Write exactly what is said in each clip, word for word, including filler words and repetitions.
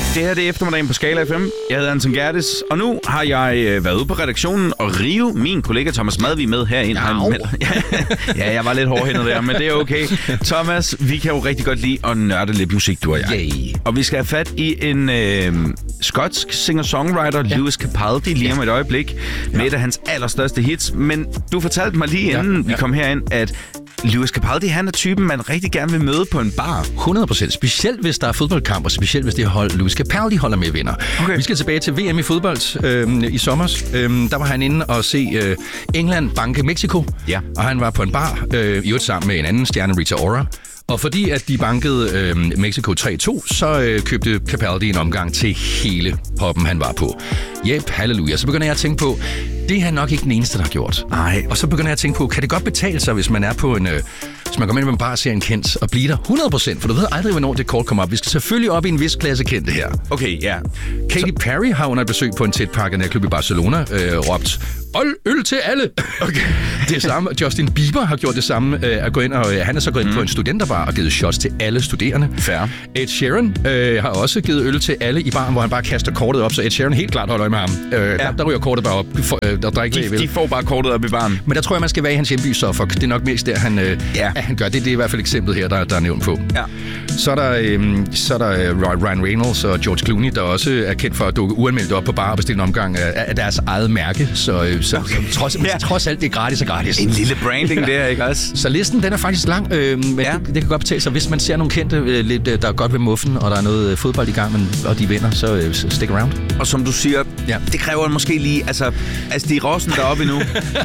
Det her det er eftermiddagen på Skala F M. Jeg hedder Anton Gerdes, og nu har jeg øh, været ude på redaktionen, og Rio, min kollega Thomas Madvig, med herind. Han, ja, jeg var lidt hårdhændet der, men det er okay. Thomas, vi kan jo rigtig godt lide at nørde lidt musik, du og jeg. Yay. Og vi skal have fat i en øh, skotsk singer-songwriter, ja. Lewis Capaldi, lige om et øjeblik, ja. med et af hans allerstørste hits. Men du fortalte mig lige inden ja. Ja. vi kom herind, at Lewis Capaldi, han er typen, man rigtig gerne vil møde på en bar. hundrede procent. Specielt hvis der er fodboldkamp, og specielt hvis det hold, Lewis Capaldi holder med vinder. Okay. Vi skal tilbage til V M i fodbold øh, i sommer. Øh, der var han inde og se øh, England banke Mexico. Ja. Og han var på en bar, øh, i øvrigt sammen med en anden stjerne, Rita Ora. Og fordi at de bankede øh, Mexico tre to, så øh, købte Capaldi en omgang til hele poppen, han var på. Jep, halleluja. Så begynder jeg at tænke på, det er han nok ikke den eneste, der har gjort. Nej. Og så begynder jeg at tænke på, kan det godt betale sig, hvis man er på en... Øh, hvis man kommer ind på en bar og ser en kendt, og bliver der hundrede procent, for du ved aldrig, hvornår det kort kommer op. Vi skal selvfølgelig op i en vis klasse kendte her. Okay, ja. Katy så... Perry har under et besøg på en tætpakket klub i Barcelona øh, råbt, Old øl til alle! Okay. Det samme. Justin Bieber har gjort det samme. Øh, at gå ind og, øh, han er så gået ind mm. på en studenterbar og givet shots til alle studerende. Fair. Ed Sheeran øh, har også givet øl til alle i baren, hvor han bare kaster kortet op, så Ed Sheeran helt klart holder øje med ham. Øh, ja. der, der ryger kortet bare op. For, øh, der drikker de, de får bare kortet op i baren. Men der tror jeg, man skal være i hans hjemby Suffolk. Det er nok mest der, han, øh, ja. at han gør det. Det er i hvert fald eksemplet her, der, der er nævnt på. Ja. Så er der, øh, så er der øh, Ryan Reynolds og George Clooney, der også er kendt for at dukke uanmeldt op på bar og bestille en omgang af, af deres eget mærke. Så, øh, så okay. trods, ja. trods alt, det er gratis og gratis. En lille branding der, ikke også? Så listen, den er faktisk lang, øh, men ja. det, det kan godt betale sig. Hvis man ser nogle kendte, øh, lidt, der er godt ved muffen, og der er noget fodbold i gang, men, og de vinder, så øh, stick around. Og som du siger, ja. det kræver måske lige, altså, altså de er rossen deroppe endnu.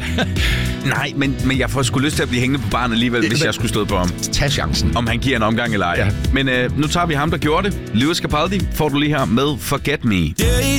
Nej, men, men jeg får sgu lyst til at blive hængende på baren alligevel, hvis jeg skulle stå på ham. Tag chancen. Om han giver en omgang eller ej. Ja. Men øh, nu tager vi ham, der gjorde det. Lewis Capaldi får du lige her med Forget Me.